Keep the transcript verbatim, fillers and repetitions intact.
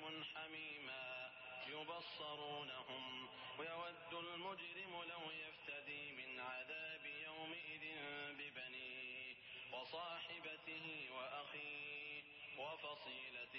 عليهم حميما يبصرونهم ويود المجرم لو يفتدي من عذاب يومئذ ببنيه وصاحبته وأخيه وفصيلته